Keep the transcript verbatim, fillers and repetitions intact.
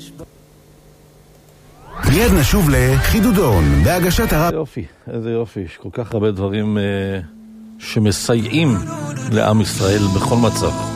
מיד נשוב לחידודון בהגשת הרב. יופי, איזה יופי, יש כל כך הרבה דברים אה, שמסייעים לעם ישראל בכל מצב.